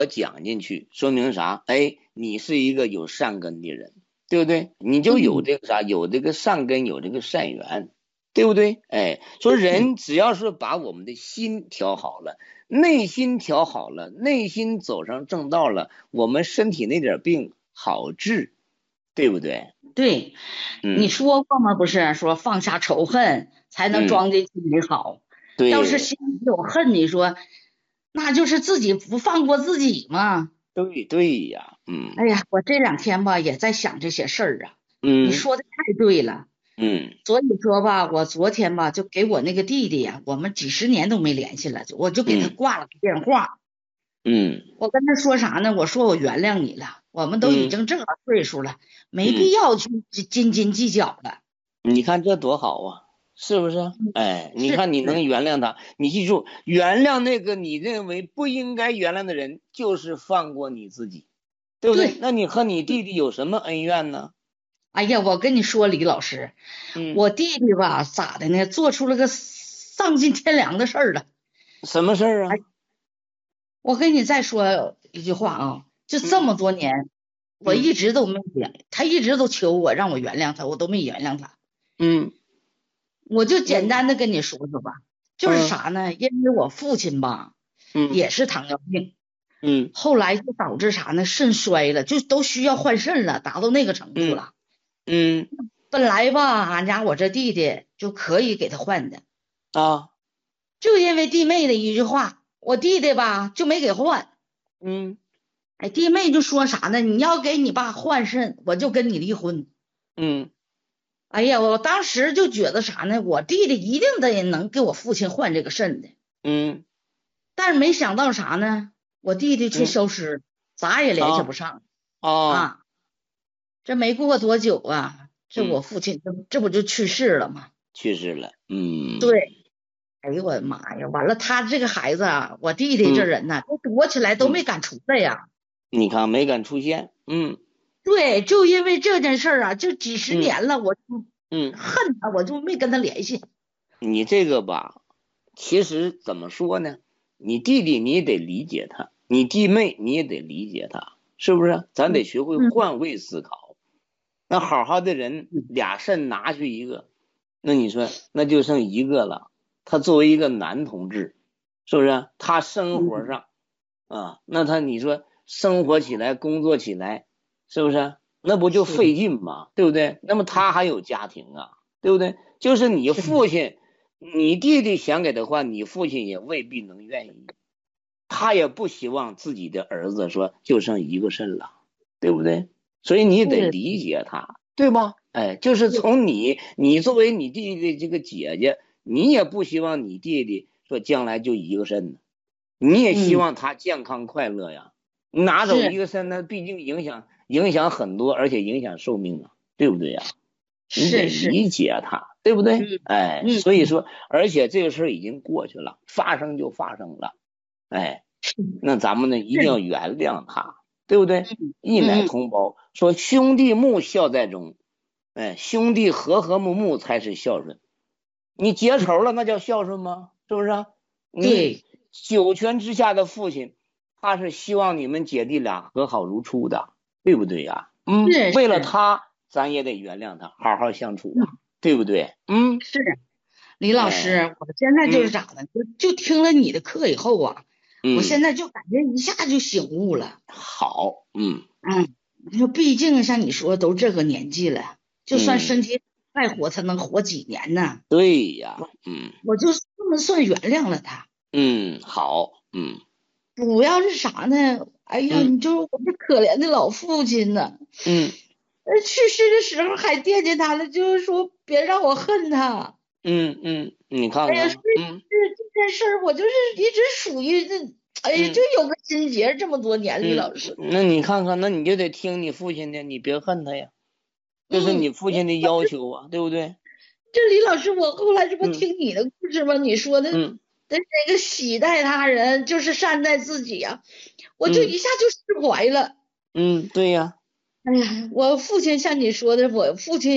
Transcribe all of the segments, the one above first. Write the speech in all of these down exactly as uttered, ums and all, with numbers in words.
讲进去，说明啥？哎，你是一个有善根的人，对不对？你就有嗯这个啥，有这个善根，有这个善缘，对不对？哎，说人只要是把我们的心调好了，内心调好了，内心走上正道了，我们身体那点病好治，对不对？ 对，你嗯说过吗？不是说放下仇恨才能嗯， 装进心里好，要是对心里有恨，你说那就是自己不放过自己嘛。 对对呀，嗯哎呀，我这两天吧也在想这些事儿啊，你嗯说的太对了。 嗯所以说吧，我昨天吧就给我那个弟弟呀、我们几十年都没联系了，我就给他嗯挂了个电话。 嗯我跟他说啥呢？我说我原谅你了，我们都已嗯经这个岁数了，没必嗯。 要去斤斤斤计较了。 你看这多好啊，是不是？ 嗯， 哎，你是是， 看你能原谅他，你记住，原谅那个你认为不应该原谅的人，就是放过你自己，对不对？ 对。 那你和你弟弟有什么恩怨呢？ 哎呀，我跟你说，李老师， 嗯， 我弟弟吧，咋的呢？做出了个丧尽天良的事儿了。 什么事儿哎， 啊？ 我跟你再说一句话啊，就这嗯么多年，我嗯一直都没原，他一直都求我让我原谅他，我都没原谅他。 嗯， 我就那你简单的跟你说说吧，就是嗯啥呢？因为我父亲吧嗯也是糖尿病， 嗯后来就导致啥呢？肾衰了，就都需要换肾了，达到那个程度嗯了。 嗯本来吧，俺家我这弟弟就可以给他换的。 啊就因为弟妹的一句话，我弟弟吧就没给换。 嗯哎，弟妹就说啥呢？你要给你爸换肾，我就跟你离婚。 嗯哎呀，我当时就觉得啥呢？我弟弟一定得能给我父亲换这个肾的。 嗯但是没想到啥呢？我弟弟却嗯消失，咋也联系不啊上啊啊。这没过多久啊，这嗯， 我父亲这这不就去世了吗？ 去世了，嗯对，哎呦我的妈呀！完了，他这个孩子啊，我弟弟这嗯人呐，都躲起来都嗯， 没敢出来呀。 你看没敢出现，嗯对，就因为这件事儿啊，就几十嗯年了，我就嗯。 恨他，我就没跟他联系。 你这个吧，其实怎么说呢？你弟弟你也得理解他，你弟妹你也得理解他，是不是？咱得嗯学会嗯换位思考。那好好的人， 嗯， 俩肾拿去一个，那你说那就剩一个了。他作为一个男同志，是不是？他生活嗯上啊，那他你说生活起来、工作起来，是不是？那不就是的， 费劲吗？对不对？那么他还有家庭啊，对不对？就是你是的， 父亲。你弟弟想给他换，你父亲也未必能愿意，他也不希望自己的儿子说就剩一个肾了，对不对？所以你得对理解他，对吧？哎，就是对， 从你，你作为你弟弟的这个姐姐，你也不希望你弟弟说将来就一个肾呢，你也希嗯， 望他健康快乐呀。拿走是一个肾，那毕竟影响影响很多，而且影响寿命啊，对不对呀？你得是是， 理解他，对不对？ 嗯哎， 嗯嗯， 所以说，而且这个事儿已经过去了，发生就发生了，哎，那咱们呢一定是的， 要原谅他，对不对？ 嗯义乃嗯嗯， 同胞，说兄弟睦，孝在中，哎，兄弟和和睦睦才是孝顺。你结仇了，那叫孝顺吗？是不是啊？你对， 九泉之下的父亲，他是希望你们姐弟俩和好如初的，对不对呀？嗯，为了是是， 他，咱也得原谅他，好好相处啊， 嗯对不对？嗯， 是。李老哎， 师，我现在就是嗯咋的，就就听了你的课以后啊，我嗯， 现在就感觉一下就醒悟了。 好，嗯嗯，你说毕竟像你说都这个年纪了，就算身嗯， 体再活，他能活几年呢？ 对呀， 我嗯我就这么算原谅了他。 嗯，好，嗯主要是啥呢？哎呀， 嗯你就是我这可怜的老父亲呢， 嗯呃，去世的时候还惦记他了，就是说别让我恨他。 嗯嗯，你看哎呀， 看， 所以嗯这这件事儿，我就是一直属于这，哎呀，就嗯有个心结，这么多年，李嗯， 老师。 那你看看，那你就得听你父亲的，你别恨他呀。这是嗯， 你父亲的要求啊，对不对？ 这李老师，我后来这不嗯听你的故事吗？你说的嗯的这个喜待他人，就是善待自己呀、我就嗯一下就释怀了。 嗯，对呀， 哎呀，我父亲像你说的，我父亲也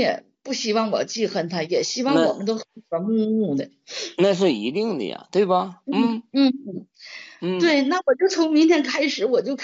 不希望我记恨他，也希望我们都和和睦睦的。 那是一定的呀，对吧？ 嗯嗯嗯， 嗯。 对，那我就从明天开始我就